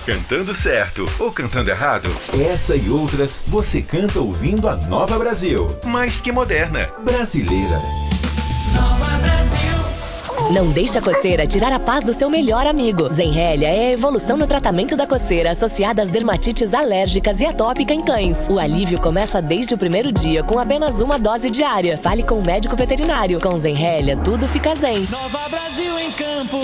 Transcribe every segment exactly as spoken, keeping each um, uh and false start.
Cantando certo ou cantando errado? Essa e outras você canta ouvindo a Nova Brasil. Mais que moderna, brasileira. Nova Brasil. Não deixe a coceira tirar a paz do seu melhor amigo. Zenrelia é a evolução no tratamento da coceira associada às dermatites alérgicas e atópica em cães. O alívio começa desde o primeiro dia com apenas uma dose diária. Fale com o médico veterinário. Com Zenrelia, tudo fica zen. Nova Brasil em campo.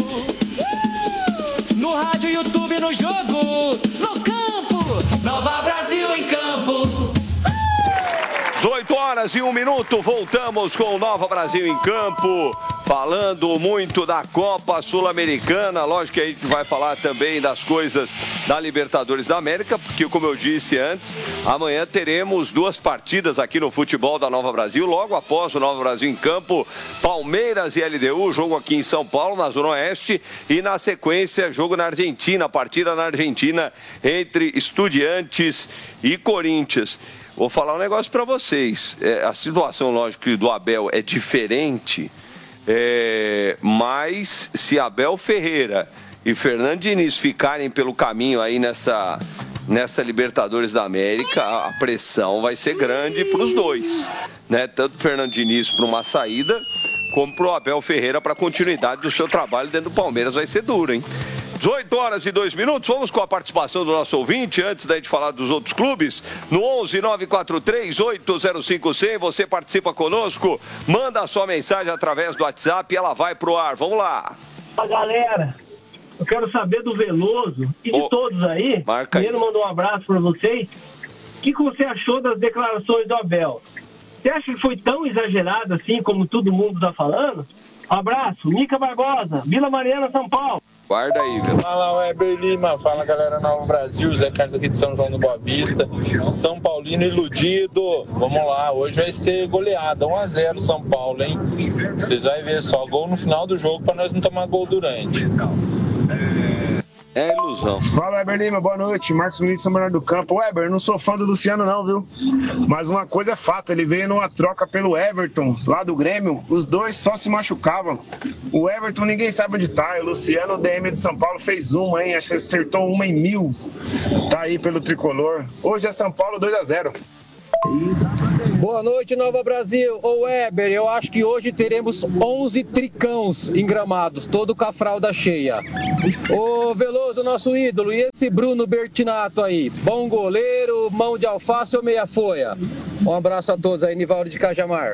No rádio, YouTube, no jogo, no campo. Nova Brasil em campo. dezoito horas e um minuto, voltamos com o Nova Brasil em campo, falando muito da Copa Sul-Americana. Lógico que a gente vai falar também das coisas da Libertadores da América, porque, como eu disse antes, amanhã teremos duas partidas aqui no futebol da Nova Brasil, logo após o Nova Brasil em campo, Palmeiras e L D U, jogo aqui em São Paulo, na Zona Oeste, e na sequência, jogo na Argentina, partida na Argentina entre Estudiantes e Corinthians. Vou falar um negócio para vocês. É, a situação, lógico, do Abel é diferente, é, mas se Abel Ferreira e Fernando Diniz ficarem pelo caminho aí nessa, nessa Libertadores da América, a pressão vai ser grande para os dois, né? Tanto o Fernando Diniz para uma saída, como para o Abel Ferreira para a continuidade do seu trabalho dentro do Palmeiras. Vai ser duro, hein? dezoito horas e dois minutos, vamos com a participação do nosso ouvinte, antes da gente falar dos outros clubes, no onze nove quatro três oito zero cinco zero zero, você participa conosco, manda a sua mensagem através do WhatsApp e ela vai pro ar, vamos lá. Fala, galera, eu quero saber do Veloso e de oh, todos aí, primeiro mando um abraço para vocês, o que, que você achou das declarações do Abel? Você acha que foi tão exagerado assim como todo mundo tá falando? Um abraço, Mica Barbosa, Vila Mariana, São Paulo. Guarda aí, velho. Fala, Weber Lima. Fala, galera Nova Brasil. Zé Carlos aqui de São João do Boa Vista. São Paulino iludido. Vamos lá, hoje vai ser goleada. um a zero São Paulo, hein? Vocês vão ver só. Gol no final do jogo pra nós não tomar gol durante. É ilusão. Fala, Weber Lima, boa noite. Marcos Muniz, São Bernardo do Campo. Weber, eu não sou fã do Luciano não, viu? Mas uma coisa é fato, ele veio numa troca pelo Everton, lá do Grêmio. Os dois só se machucavam. O Everton ninguém sabe onde tá. E o Luciano, o D M de São Paulo, fez uma, hein? Acho que acertou uma em mil. Tá aí pelo tricolor. Hoje é São Paulo dois a zero. Boa noite, Nova Brasil. Ô Weber, eu acho que hoje teremos onze tricãos em Gramados, todo com a fralda cheia. Ô Veloso, nosso ídolo, e esse Bruno Bertinato aí? Bom goleiro, mão de alface ou meia folha? Um abraço a todos aí, Nivaldo de Cajamar.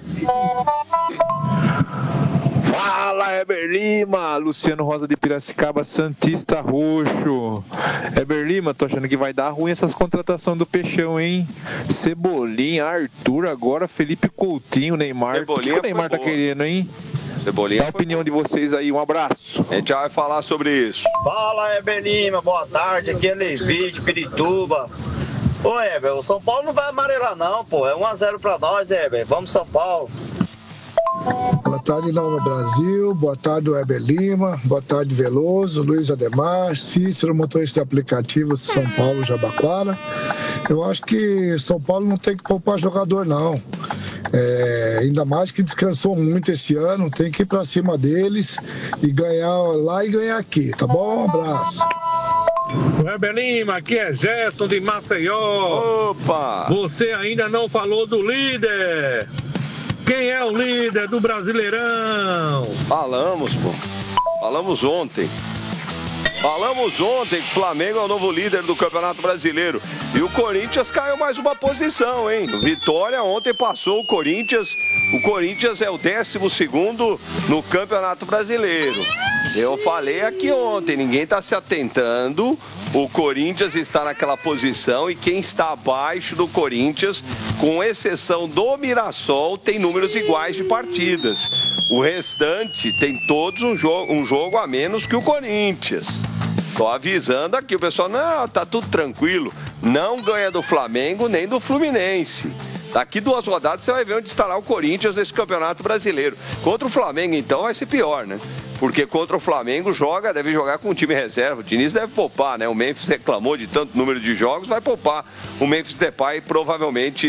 Fala, Heber Lima, Luciano Rosa de Piracicaba, Santista Roxo. Heber Lima, tô achando que vai dar ruim essas contratações do Peixão, hein? Cebolinha, Arthur, agora Felipe Coutinho, Neymar. Cebolinha, o que o Neymar tá querendo, hein? Cebolinha. Dá a opinião de vocês aí, um abraço. A gente já vai falar sobre isso. Fala, Heber Lima, boa tarde, aqui é Levi de Pirituba. Ô, Heber, o São Paulo não vai amarelar não, pô, é um a zero pra nós, Heber, vamos São Paulo. Boa tarde, Nova Brasil. Boa tarde, Weber Lima. Boa tarde, Veloso, Luiz Ademar, Cícero, motorista de aplicativo São Paulo, Jabaquara. Eu acho que São Paulo não tem que poupar jogador, não. É, ainda mais que descansou muito esse ano. Tem que ir pra cima deles e ganhar lá e ganhar aqui, tá bom? Um abraço. Weber Lima, aqui é Gerson de Maceió. Opa! Você ainda não falou do líder. Quem é o líder do Brasileirão? Falamos, pô. Falamos ontem. Falamos ontem que o Flamengo é o novo líder do Campeonato Brasileiro. E o Corinthians caiu mais uma posição, hein? Vitória ontem passou o Corinthians. O Corinthians é o décimo segundo no Campeonato Brasileiro. Eu falei aqui ontem, ninguém está se atentando. O Corinthians está naquela posição e quem está abaixo do Corinthians, com exceção do Mirassol, tem números iguais de partidas. O restante tem todos um jogo, um jogo a menos que o Corinthians. Tô avisando aqui, o pessoal, não, tá tudo tranquilo. Não ganha do Flamengo nem do Fluminense. Daqui duas rodadas você vai ver onde estará o Corinthians nesse Campeonato Brasileiro. Contra o Flamengo, então, vai ser pior, né? Porque contra o Flamengo joga, deve jogar com o time reserva. O Diniz deve poupar, né? O Memphis reclamou de tanto número de jogos, vai poupar o Memphis Depay provavelmente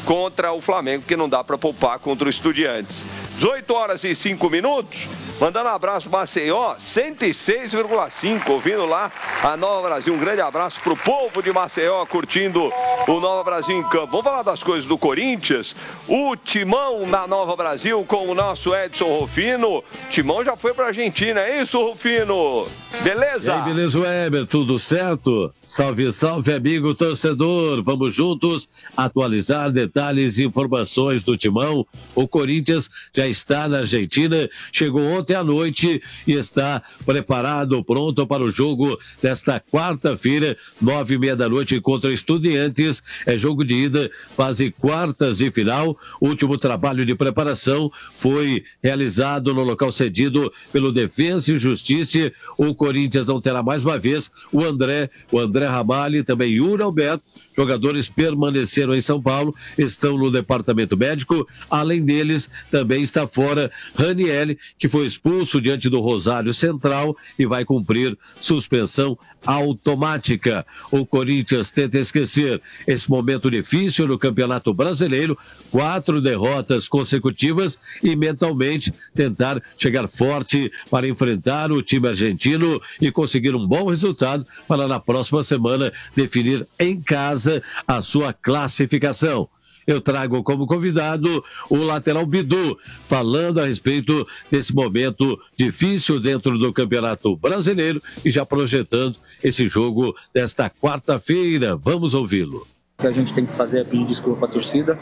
contra o Flamengo, que não dá para poupar contra o Estudiantes. dezoito horas e cinco minutos. Mandando um abraço para Maceió, cento e seis vírgula cinco, ouvindo lá a Nova Brasil. Um grande abraço para o povo de Maceió, curtindo o Nova Brasil em campo. Vamos falar das coisas do Corinthians. O Timão na Nova Brasil com o nosso Edson Rufino. Timão já foi para a Argentina, é isso, Rufino? Beleza? E aí, beleza, Weber? Tudo certo? Salve, salve, amigo torcedor. Vamos juntos atualizar detalhes e informações do Timão. O Corinthians já está na Argentina, chegou ontem à noite e está preparado, pronto para o jogo desta quarta-feira, nove e meia da noite contra Estudiantes. É jogo de ida, fase quartas de final. O último trabalho de preparação foi realizado no local cedido pelo Defensa e Justiça. O Corinthians não terá mais uma vez o André, o André Ramalho e também Yuri Alberto. Jogadores permaneceram em São Paulo, estão no departamento médico. Além deles, também está fora Raniel, que foi expulso diante do Rosário Central e vai cumprir suspensão automática. O Corinthians tenta esquecer esse momento difícil no Campeonato Brasileiro, quatro derrotas consecutivas e mentalmente tentar chegar forte para enfrentar o time argentino e conseguir um bom resultado para na próxima semana definir em casa a sua classificação. Eu trago como convidado o lateral Bidu, falando a respeito desse momento difícil dentro do Campeonato Brasileiro e já projetando esse jogo desta quarta-feira. Vamos ouvi-lo. O que a gente tem que fazer é pedir desculpa para a torcida,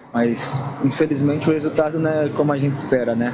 mas infelizmente o resultado não é como a gente espera, né?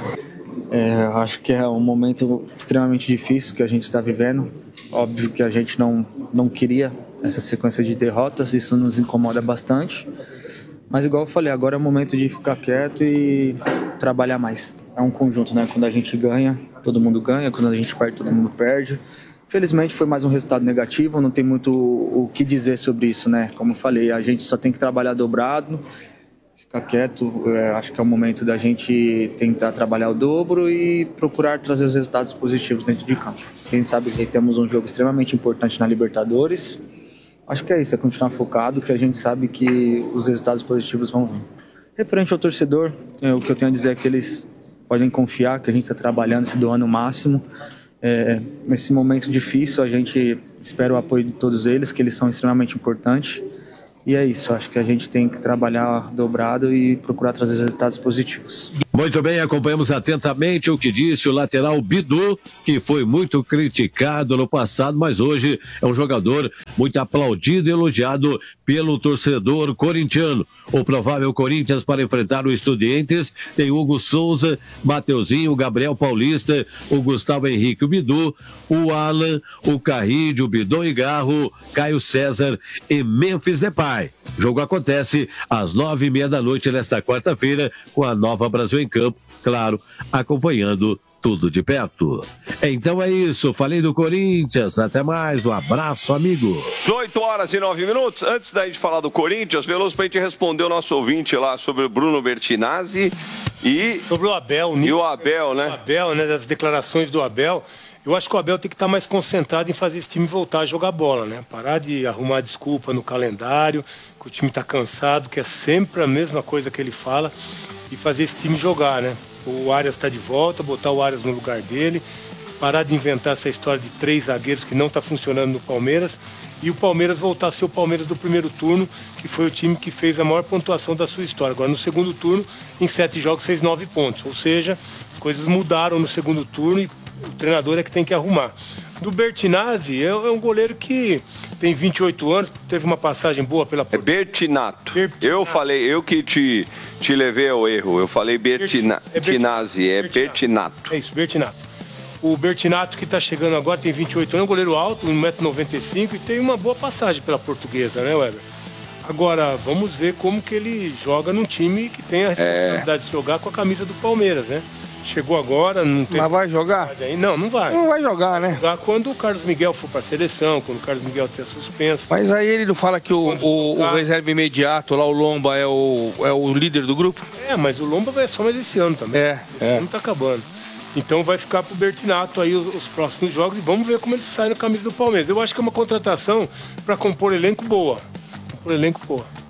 É, acho que é um momento extremamente difícil que a gente está vivendo. Óbvio que a gente não, não queria essa sequência de derrotas, isso nos incomoda bastante. Mas igual eu falei, agora é o momento de ficar quieto e trabalhar mais. É um conjunto, né? Quando a gente ganha, todo mundo ganha. Quando a gente perde, todo mundo perde. Felizmente foi mais um resultado negativo, não tem muito o que dizer sobre isso, né? Como eu falei, a gente só tem que trabalhar dobrado, ficar quieto. É, acho que é o momento da gente tentar trabalhar o dobro e procurar trazer os resultados positivos dentro de campo. Quem sabe que temos um jogo extremamente importante na Libertadores. Acho que é isso, é continuar focado, que a gente sabe que os resultados positivos vão vir. Referente ao torcedor, é, o que eu tenho a dizer é que eles podem confiar que a gente está trabalhando, se doando o máximo. É, nesse momento difícil, a gente espera o apoio de todos eles, que eles são extremamente importantes. E é isso, acho que a gente tem que trabalhar dobrado e procurar trazer resultados positivos. Muito bem, acompanhamos atentamente o que disse o lateral Bidu, que foi muito criticado no passado, mas hoje é um jogador muito aplaudido e elogiado pelo torcedor corintiano. O provável Corinthians para enfrentar o Estudiantes tem Hugo Souza, Mateuzinho, Gabriel Paulista, o Gustavo Henrique, o Bidu, o Alan, o Carrilho, o Bidon e Garro, Caio César e Memphis Depay. O jogo acontece às nove e meia da noite nesta quarta-feira com a Nova Brasil em campo, claro, acompanhando tudo de perto. Então é isso, falei do Corinthians, até mais, um abraço, amigo. dezoito horas e nove minutos, antes da gente falar do Corinthians, Veloso, pra gente responder o nosso ouvinte lá sobre o Bruno Bertinazzi e... Sobre o Abel. E o Abel, né? O Abel, né, das declarações do Abel. Eu acho que o Abel tem que estar mais concentrado em fazer esse time voltar a jogar bola, né? Parar de arrumar desculpa no calendário, que o time está cansado, que é sempre a mesma coisa que ele fala, e fazer esse time jogar, né? O Arias está de volta, botar o Arias no lugar dele, parar de inventar essa história de três zagueiros que não está funcionando no Palmeiras, e o Palmeiras voltar a ser o Palmeiras do primeiro turno, que foi o time que fez a maior pontuação da sua história. Agora, no segundo turno, em sete jogos, fez nove pontos. Ou seja, as coisas mudaram no segundo turno e o treinador é que tem que arrumar. Do Bertinazzi, é um goleiro que tem vinte e oito anos, teve uma passagem boa pela... É Bertinato. Bertinato. Eu falei, eu que te, te levei ao erro. Eu falei Bertina, é Bertinazzi, é Bertinato. É isso, Bertinato. O Bertinato, que está chegando agora, tem vinte e oito anos, é um goleiro alto, um metro e noventa e cinco, e tem uma boa passagem pela Portuguesa, né, Weber? Agora, vamos ver como que ele joga num time que tem a responsabilidade é. de jogar com a camisa do Palmeiras, né? Chegou agora, não tem... Mas vai jogar? Aí. Não, não vai. Não vai jogar, né? Vai jogar quando o Carlos Miguel for para a seleção, quando o Carlos Miguel tiver suspenso. Mas aí ele não fala que o, o, o reserva imediato, lá o Lomba, é o, é o líder do grupo? É, mas o Lomba vai só mais esse ano também. É, esse é. ano tá acabando. Então vai ficar pro Bertinato aí os, os próximos jogos e vamos ver como ele sai na camisa do Palmeiras. Eu acho que é uma contratação para compor elenco boa. Compor elenco boa.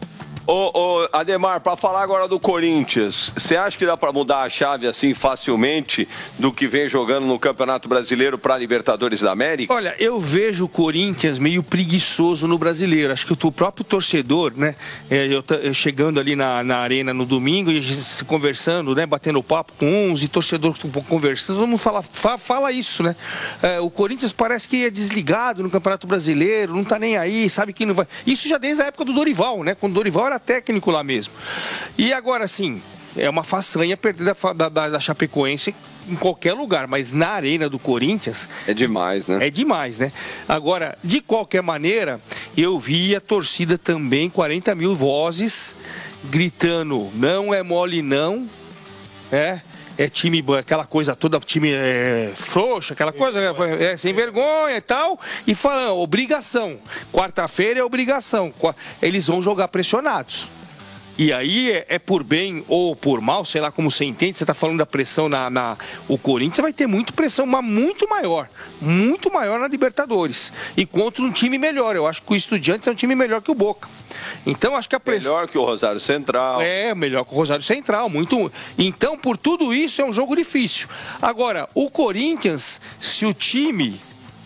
Ô, ô, Ademar, para falar agora do Corinthians, você acha que dá para mudar a chave assim facilmente do que vem jogando no Campeonato Brasileiro para a Libertadores da América? Olha, eu vejo o Corinthians meio preguiçoso no Brasileiro. Acho que o próprio torcedor, né, eu, eu chegando ali na, na arena no domingo e se conversando, né, batendo papo com uns e torcedor conversando, todo mundo fala, fala, fala isso, né? É, o Corinthians parece que é desligado no Campeonato Brasileiro, não tá nem aí, sabe que não vai. Isso já desde a época do Dorival, né? Quando o Dorival era técnico lá mesmo. E agora sim, é uma façanha perder da, da, da Chapecoense em qualquer lugar, mas na arena do Corinthians... É demais, né? É demais, né? Agora, de qualquer maneira, eu vi a torcida também, quarenta mil vozes, gritando, não é mole não, né? É time, aquela coisa toda, time é, frouxo, aquela coisa é, sem vergonha e tal, e falando, obrigação, quarta-feira é obrigação, eles vão jogar pressionados. E aí é, é por bem ou por mal, sei lá como você entende, você está falando da pressão na, na... O Corinthians vai ter muito pressão, mas muito maior, muito maior na Libertadores. E contra um time melhor, eu acho que o Estudiantes é um time melhor que o Boca. Então acho que a pressão... Melhor que o Rosário Central. É, melhor que o Rosário Central, muito... Então por tudo isso é um jogo difícil. Agora, o Corinthians, se o time...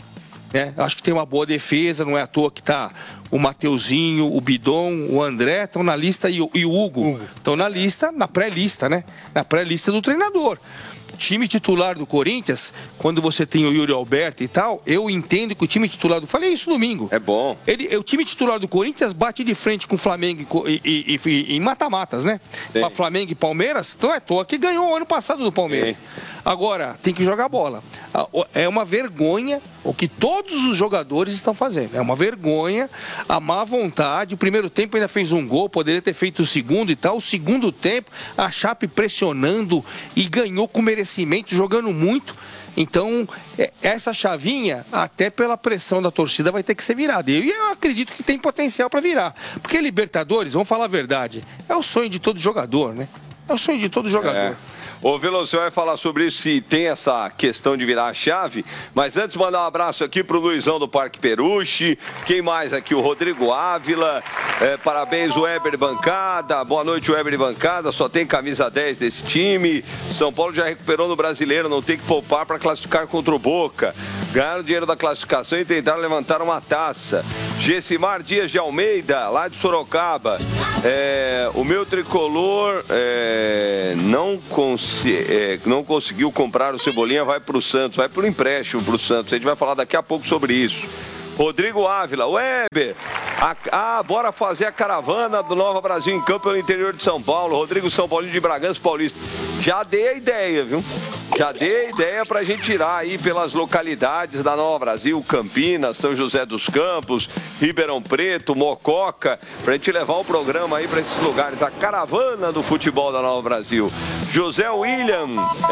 É, acho que tem uma boa defesa, não é à toa que tá o Mateuzinho, o Bidon, o André estão na lista e o, e o Hugo estão na lista, na pré-lista, né? Na pré-lista do treinador. Time titular do Corinthians, quando você tem o Yuri Alberto e tal, eu entendo que o time titular do... Falei isso domingo. É bom. Ele, o time titular do Corinthians bate de frente com o Flamengo e, e, e, e em mata-matas, né? Para Flamengo e Palmeiras, não é à toa que ganhou o ano passado do Palmeiras. Sim. Agora, tem que jogar bola. É uma vergonha o que todos os jogadores estão fazendo. É uma vergonha, a má vontade. O primeiro tempo ainda fez um gol, poderia ter feito o segundo e tal. O segundo tempo, a Chape pressionando e ganhou com merecimento, jogando muito. Então, essa chavinha, até pela pressão da torcida, vai ter que ser virada. E eu acredito que tem potencial para virar. Porque Libertadores, vamos falar a verdade, é o sonho de todo jogador, né? É o sonho de todo jogador. É. Ô, Veloso, você vai falar sobre isso, se tem essa questão de virar a chave, mas antes mandar um abraço aqui pro Luizão do Parque Peruche, quem mais aqui? O Rodrigo Ávila, é, parabéns o Weber Bancada, boa noite Weber Bancada, só tem camisa dez desse time, São Paulo já recuperou no Brasileiro, não tem que poupar para classificar contra o Boca, ganharam o dinheiro da classificação e tentaram levantar uma taça. Gessimar Dias de Almeida, lá de Sorocaba, é, o meu tricolor é, não consegue Se, é, não conseguiu comprar o Cebolinha, vai para o Santos, vai para o empréstimo para o Santos. A gente vai falar daqui a pouco sobre isso. Rodrigo Ávila, Weber, a, ah, bora fazer a caravana do Nova Brasil em campo pelo interior de São Paulo. Rodrigo São Paulinho de Bragança Paulista. Já dei a ideia, viu? Já dei a ideia para a gente tirar aí pelas localidades da Nova Brasil, Campinas, São José dos Campos, Ribeirão Preto, Mococa, para a gente levar o programa aí para esses lugares. A caravana do futebol da Nova Brasil. José William,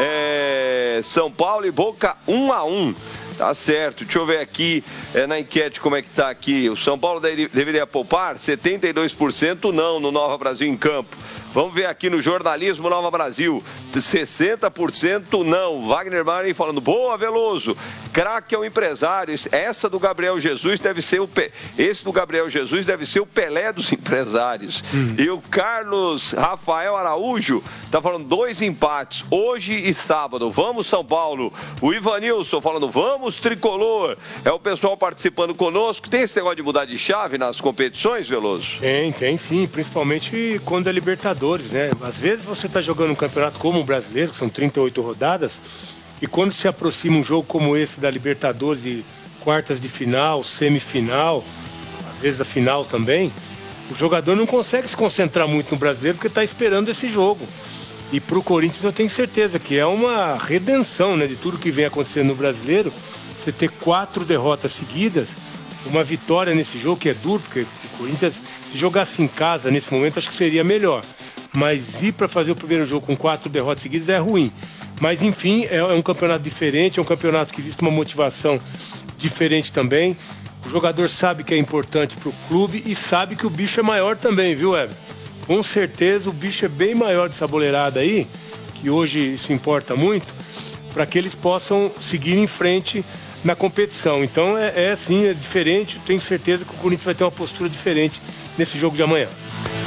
é, São Paulo e Boca um a um. Tá certo, deixa eu ver aqui é, na enquete como é que tá aqui. O São Paulo deve, deveria poupar? setenta e dois por cento não no Nova Brasil em campo. Vamos ver aqui no jornalismo Nova Brasil, sessenta por cento não. Wagner Marinho falando, boa Veloso, craque é o empresário. Essa do Gabriel Jesus deve ser o Pe... Esse do Gabriel Jesus deve ser o Pelé dos empresários. Hum. E o Carlos Rafael Araújo tá falando dois empates, hoje e sábado. Vamos São Paulo. O Ivanilson falando, vamos Tricolor. É o pessoal participando conosco. Tem esse negócio de mudar de chave nas competições, Veloso? Tem, tem sim, principalmente quando é Libertadores. Né? Às vezes você está jogando um campeonato como o brasileiro, que são trinta e oito rodadas, e quando se aproxima um jogo como esse da Libertadores, de quartas de final, semifinal, às vezes a final também, o jogador não consegue se concentrar muito no brasileiro porque está esperando esse jogo. E para o Corinthians eu tenho certeza que é uma redenção, né, de tudo que vem acontecendo no brasileiro, você ter quatro derrotas seguidas. Uma vitória nesse jogo que é duro, porque o Corinthians, se jogasse em casa nesse momento, acho que seria melhor. Mas ir para fazer o primeiro jogo com quatro derrotas seguidas é ruim. Mas, enfim, é um campeonato diferente, é um campeonato que existe uma motivação diferente também. O jogador sabe que é importante para o clube e sabe que o bicho é maior também, viu, Weber? Com certeza o bicho é bem maior dessa boleirada aí, que hoje isso importa muito, para que eles possam seguir em frente na competição. Então é, é assim, é diferente. Tenho certeza que o Corinthians vai ter uma postura diferente nesse jogo de amanhã.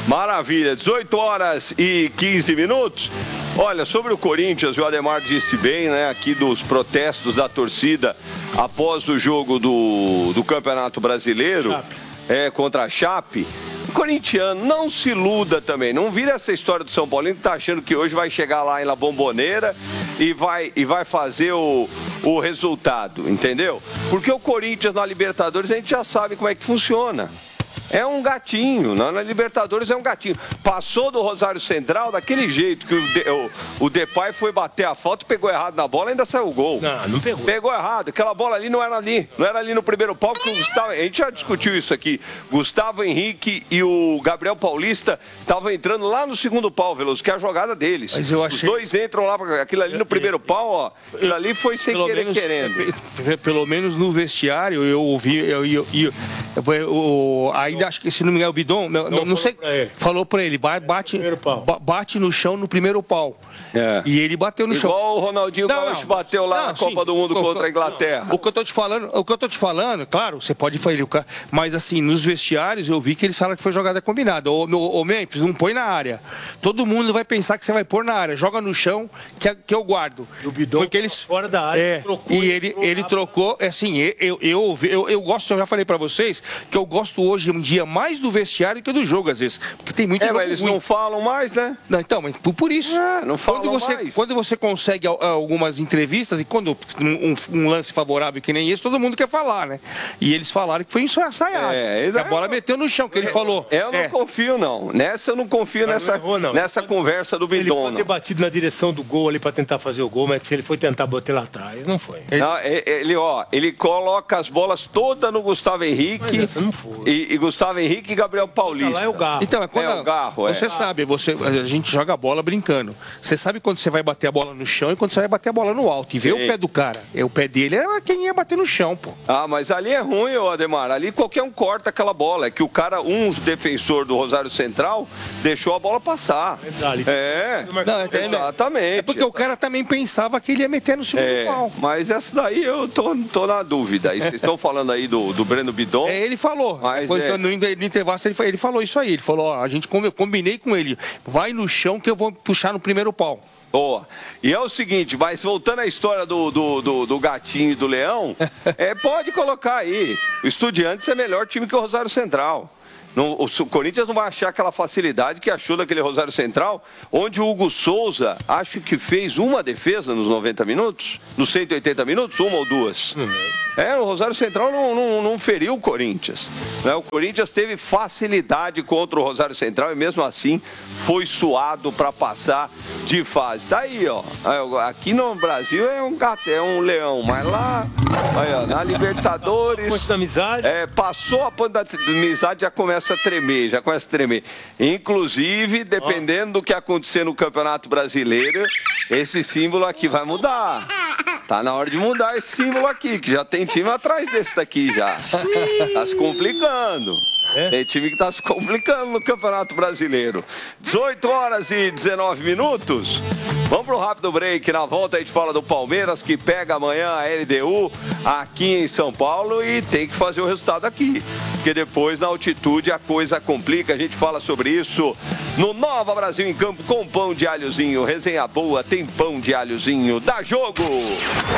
Maravilha, dezoito horas e quinze minutos. Olha, sobre o Corinthians, o Ademar disse bem, né, aqui dos protestos da torcida após o jogo do, do Campeonato Brasileiro é, contra a Chape. O corintiano não se iluda também, não vira essa história do São Paulino que tá achando que hoje vai chegar lá em La Bombonera e vai, e vai fazer o, o resultado, entendeu? Porque o Corinthians na Libertadores a gente já sabe como é que funciona. É um gatinho, na, na Libertadores é um gatinho. Passou do Rosário Central daquele jeito que o, de, o, o Depay foi bater a falta, pegou errado na bola e ainda saiu o gol. Não, não pegou. Pegou errado, aquela bola ali não era ali, não era ali no primeiro pau, porque o Gustavo, a gente já discutiu isso aqui. Gustavo Henrique e o Gabriel Paulista estavam entrando lá no segundo pau, Veloso, que é a jogada deles. Mas eu achei... Os dois entram lá, aquilo ali no primeiro pau, ó, aquilo ali foi sem pelo querer menos, querendo. Pelo menos no vestiário eu ouvi, eu, eu, eu, eu, eu ainda acho que se não me engano o Bidon, não, não, não sei, pra falou pra ele, bate, bate no chão no primeiro pau. É. E ele bateu no Igual chão. Igual o Ronaldinho Gaúcho bateu lá não, na Copa sim, do Mundo contra a Inglaterra. Não, o que eu tô te falando, o que eu tô te falando, claro, você pode fazer, mas assim, nos vestiários eu vi que eles falaram que foi jogada combinada. Ô, ô Memphis, não põe na área. Todo mundo vai pensar que você vai pôr na área. Joga no chão que, que eu guardo. O Bidon porque eles fora da área, é, trocou. E ele, ele trocou, assim, eu, eu, eu, eu gosto, eu já falei pra vocês, que eu gosto hoje um dia mais do vestiário que do jogo, às vezes. Porque tem muito É, mas eles ruim. Não falam mais, né? Não, então, mas por, por isso. É, não falam quando você, mais. Quando você consegue algumas entrevistas, e quando um, um lance favorável que nem esse, todo mundo quer falar, né? E eles falaram que foi ensaiado. É, que a bola meteu no chão, que ele falou. Eu não é. confio, não. Nessa eu não confio mas nessa, não errou, não. nessa conversa do Bidon. Ele pode ter batido na direção do gol ali pra tentar fazer o gol, mas se ele foi tentar bater lá atrás, não foi. Ele, não, ele, ó, ele coloca as bolas todas no Gustavo Henrique. Mas essa não foi. E, e Gustavo Henrique e Gabriel Paulista. Lá é o Garro. Então, é quando é o Garro, você é. sabe, você, a gente joga a bola brincando. Você sabe quando você vai bater a bola no chão e quando você vai bater a bola no alto. E ver o pé do cara. É, o pé dele é quem ia bater no chão, pô. Ah, mas ali é ruim, ô Ademar. Ali qualquer um corta aquela bola. É que o cara, um defensor do Rosário Central, deixou a bola passar. É, não, é exatamente. É porque o cara também pensava que ele ia meter no segundo é, pau. Mas essa daí eu tô, tô na dúvida. E vocês estão falando aí do, do Breno Bidon. É, ele falou. Mas Depois, é... no, no intervalo ele, ele falou isso aí. Ele falou, ó, a gente eu combinei com ele. Vai no chão que eu vou puxar no primeiro pau. Boa. E é o seguinte, mas voltando à história do, do, do, do gatinho e do leão, é, pode colocar aí. O Estudiantes é melhor time que o Rosário Central. Não, o Corinthians não vai achar aquela facilidade que achou daquele Rosário Central, onde o Hugo Souza, acho que fez uma defesa nos noventa minutos, nos cento e oitenta minutos, uma ou duas. Uhum. É, o Rosário Central não, não, não feriu o Corinthians. Né? O Corinthians teve facilidade contra o Rosário Central e mesmo assim foi suado para passar de fase. Tá aí, ó. Aqui no Brasil é um gato, é um leão, mas lá, aí, ó, na Libertadores. Ponto da amizade. É, passou a ponta da amizade, já começa a tremer, já começa a tremer. Inclusive, dependendo do que acontecer no Campeonato Brasileiro, esse símbolo aqui vai mudar. Tá na hora de mudar esse símbolo aqui, que já tem time atrás desse daqui já. Tá se complicando. É? Tem time que tá se complicando no Campeonato Brasileiro. dezoito horas e dezenove minutos. Vamos pro rápido break. Na volta a gente fala do Palmeiras, que pega amanhã a L D U aqui em São Paulo e tem que fazer o resultado aqui. Porque depois na altitude a coisa complica. A gente fala sobre isso no Nova Brasil em Campo com pão de alhozinho. Resenha boa, tem pão de alhozinho. Dá jogo!